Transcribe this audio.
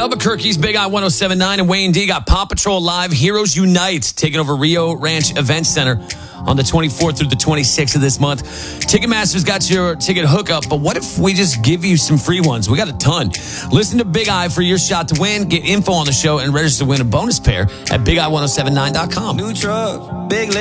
Albuquerque's Big I 107.9 and Wayne D got Paw Patrol Live Heroes Unite taking over Rio Ranch Event Center on the 24th through the 26th of this month. Ticketmaster's got your ticket hookup, but what if we just give you some free ones? We got a ton. Listen to Big I for your shot to win. Get info on the show and register to win a bonus pair at BigI1079.com. New truck, big